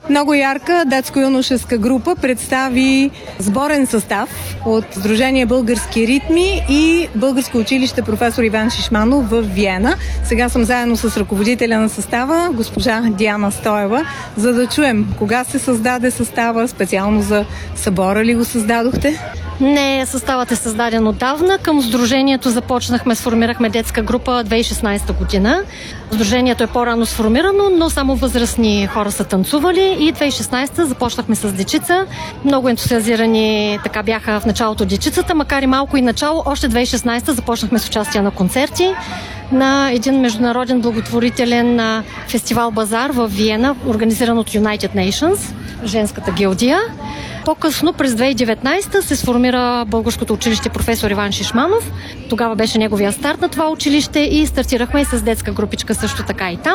Много ярка детско-юношеска група представи сборен състав от Сдружение Български ритми и Българско училище професор Иван Шишманов в Виена. Сега съм заедно с ръководителя на състава, госпожа Диана Стоева, за да чуем кога се създаде състава, специално за събора ли го създадохте? Не, съставът е създаден отдавна. Към Сдружението сформирахме детска група 2016 година. Сдружението е по-рано сформирано, но само възрастни хора са танцували и 2016 започнахме с дечица. Много ентусиазирани така бяха в началото дечицата, макар и малко и начало. Още 2016 започнахме с участие на концерти на един международен благотворителен фестивал Базар в Виена, организиран от United Nations, женската гилдия. По-късно, през 2019 се сформира Българското училище професор Иван Шишманов. Тогава беше неговия старт на това училище и стартирахме и с детска групичка също така и там.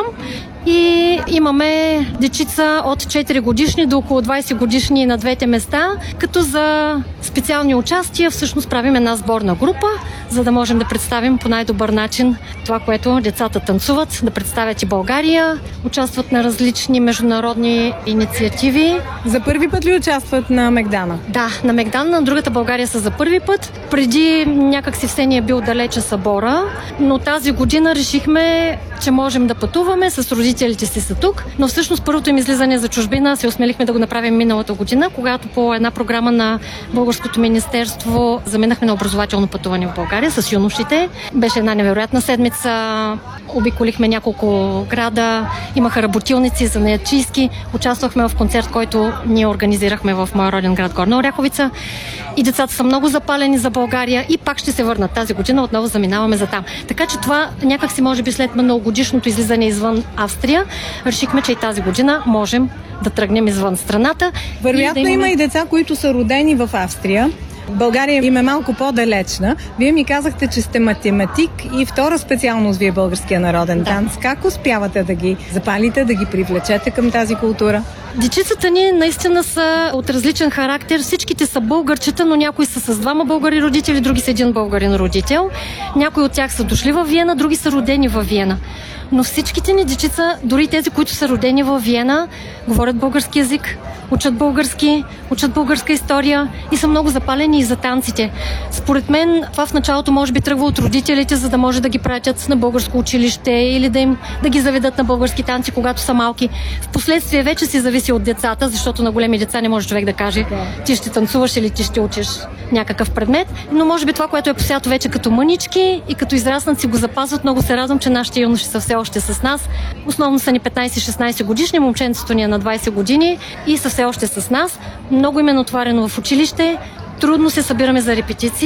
И имаме дечица от 4 годишни до около 20 годишни на двете места, като за специални участия всъщност правим една сборна група, за да можем да представим по най-добър начин това, което децата танцуват, да представят и България, участват на различни международни инициативи. За първи път ли участват на Мегдана? Да, на Мегдана, на другата България са за първи път. Преди някак си все ни е бил далече събора, но тази година решихме, че можем да пътуваме, с родителите си са тук, но всъщност първото им излизане за чужбина се осмелихме да го направим миналата година, когато по една програма на Българското министерство заминахме на образователно пътуване в България с юношите. Беше една невероятна седмица, обиколихме няколко града, имаха работилници, занаятчийски, участвахме в концерт, който ние организирахме в моя роден град Горна Оряховица и децата са много запалени за България и пак ще се върнат тази година, отново заминаваме за там. Така че това някак си може би след многогодишното излизане извън Австрия, решихме, че и тази година можем да тръгнем извън страната. Вероятно има и деца, които са родени в Австрия. България им е малко по-далечна. Вие ми казахте, че сте математик и втора специалност ви е българския народен танц. Как успявате да ги запалите, да ги привлечете към тази култура? Дечицата ни наистина са от различен характер. Всичките са българчета, но някои са с двама българи родители, други с един българин родител. Някои от тях са дошли във Виена, други са родени във Виена. Но всичките ни дечица, дори тези, които са родени във Виена, говорят български език, учат българска история и са много запалени и за танците. Според мен това в началото може би тръгва от родителите, за да може да ги пратят на българско училище или да ги заведат на български танци, когато са малки. Впоследствие вече си зависи от децата, защото на големи деца не може човек да каже ти ще танцуваш или ти ще учиш някакъв предмет, но може би това, което е посято вече като мънички и като израснат си го запазват. Много се радвам, че нашите юноши са все още с нас. Основно са ни 15-16 годишни, момченцето ни е на 20 години и са все още с нас. Много им е натоварено в училище, трудно се събираме за репетиции.